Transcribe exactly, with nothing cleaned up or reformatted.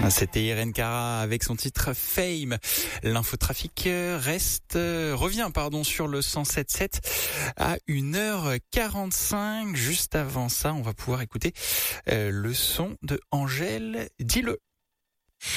C'était Irene Cara avec son titre Fame. L'infotrafic reste, euh, revient, pardon, sur le cent sept sept à une heure quarante-cinq. Juste avant ça, on va pouvoir écouter euh, le son de Angèle. Dis-le.